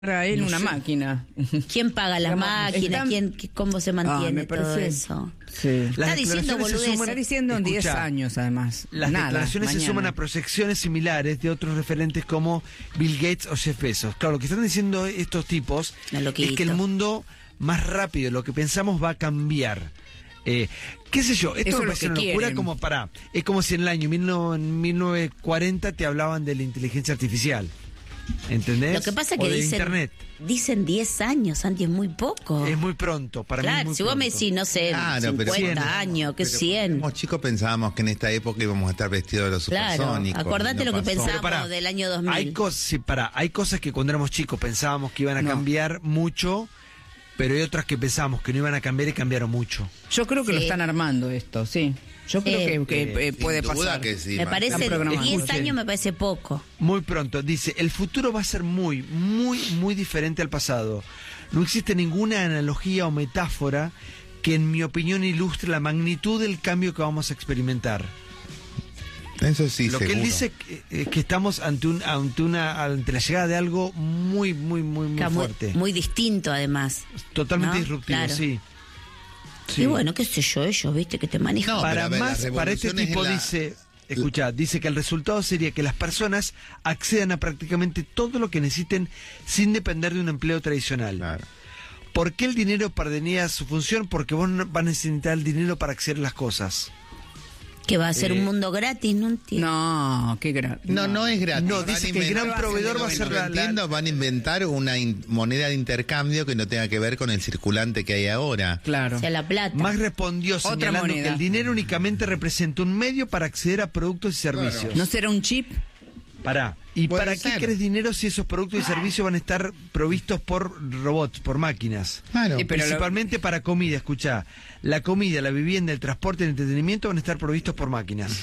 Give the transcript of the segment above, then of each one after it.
a él No una sé. máquina. ¿Quién paga las Digamos, máquinas? están- ¿Cómo se mantiene me todo parece- eso? Sí. Las Está diciendo declaraciones se boludeces. suman- Está diciendo en 10 Escuchá, años, además. Las Nada, declaraciones se mañana. suman a proyecciones similares de otros referentes como Bill Gates o Jeff Bezos. Claro, lo que están diciendo estos tipos Una es loquito. que el mundo más rápido de lo que pensamos va a cambiar. ¿Qué sé yo? Eso Esto es me lo parece que una locura quieren. como es como si en el año 1940 te hablaban de la inteligencia artificial. ¿Entendés? Lo que pasa es O que de dicen, internet. dicen 10 años, Santi, es muy poco. Es muy pronto, para mí es Claro, muy si vos me pronto. decís, no sé, Claro, pero 50 100. años, que Pero 100. Como chicos pensábamos que en esta época íbamos a estar vestidos de los Claro, supersónicos. acordate y no lo que pasó. pensamos Pero pará, del año 2000. hay cosas que cuando éramos chicos pensábamos que iban a No. cambiar mucho, pero hay otras que pensábamos que no iban a cambiar y cambiaron mucho. Yo creo que lo Sí. están armando esto, sí. Yo creo que Sin puede duda pasar. que sí, Me Martín. parece, Están programando. 10 Escuchen. años me parece poco. Muy pronto, dice, el futuro va a ser muy, muy, muy diferente al pasado. No existe ninguna analogía o metáfora que en mi opinión ilustre la magnitud del cambio que vamos a experimentar. Eso sí, Lo que él seguro. dice es que estamos ante la llegada de algo muy, muy, muy, muy Muy, fuerte. muy distinto, además. Totalmente ¿no? disruptivo, Claro. sí. Sí. Y bueno, qué sé yo, ellos, viste, que te manejan. No, Para pero a ver, las para este revoluciones tipo en la- dice que el resultado sería que las personas accedan a prácticamente todo lo que necesiten sin depender de un empleo tradicional. Claro. ¿Por qué el dinero perdería su función? Porque vos no vas a necesitar el dinero para acceder a las cosas. Que va a ser un mundo gratis, no entiendo. No, qué gran. No es gratis. No, Van dice a que el inventar- gran proveedor va a ser Lo que entiendo, van a inventar una moneda de intercambio que no tenga que ver con el circulante que hay ahora. Claro. O sea, la plata. Más respondió Otra señalando moneda. que el dinero únicamente representa un medio para acceder a productos y servicios. ¿No será un chip? Pará. ¿Y Puede para ser. qué querés dinero si esos productos y servicios van a estar provistos por robots, por máquinas? Claro. Sí, pero Principalmente para comida, escuchá. La comida, la vivienda, el transporte y el entretenimiento van a estar provistos por máquinas.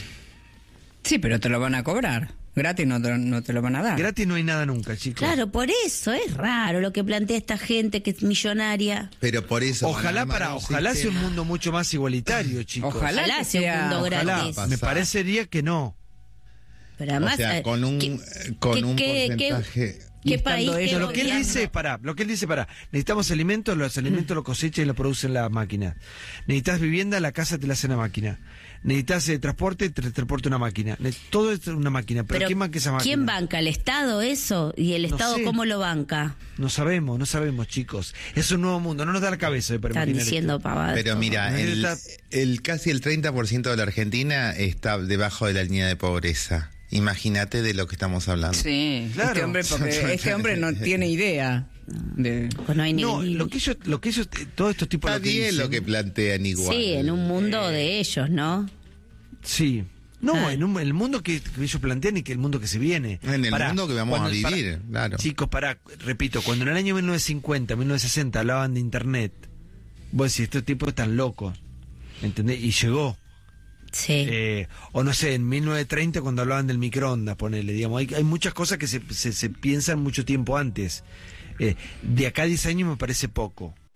Sí, pero te lo van a cobrar. Gratis no te lo van a dar. Gratis no hay nada nunca, chicos. Claro, por eso es raro lo que plantea esta gente que es millonaria. Pero por eso. Ojalá van a armar ojalá sea un sistema. mundo mucho más igualitario, chicos. Ojalá Ojalá que sea un sea- mundo Ojalá. gratis. Pasar. Me parecería que no. Pero además, O sea, con un, ¿qué- con un qué- porcentaje. ¿Qué Y país? estando qué ellos- Lo que él gobierno? dice, necesitamos alimentos, los alimentos los cosecha y los produce la máquina. Necesitas vivienda, la casa te la hace una máquina. Necesitas transporte, te transporta una máquina. Todo es una máquina, pero, ¿quién banca esa máquina? ¿Quién banca? ¿El Estado eso? ¿Y el No Estado sé. cómo lo banca? No sabemos, chicos. Es un nuevo mundo, no nos da la cabeza para Están imaginar diciendo esto. pavadas. Pero mira, No, casi el 30% de la Argentina está debajo de la línea de pobreza. Imagínate de lo que estamos hablando. Sí, Claro. porque este hombre no tiene idea de... Pues no hay ni No, ni- lo que ellos, todos estos tipos Está lo que bien dicen- lo que plantean igual. Sí, en un mundo de ellos, ¿no? Sí. No, Ah. en el mundo que ellos plantean y que el mundo que se viene. En el mundo que vamos a vivir, claro. Chicos, repito, cuando en el año 1950, 1960 hablaban de internet, vos decís, estos tipos están locos, ¿entendés? Y llegó. Sí. O no sé, en 1930 cuando hablaban del microondas, ponele, digamos, hay muchas cosas que se piensan mucho tiempo antes. De acá a 10 años me parece poco.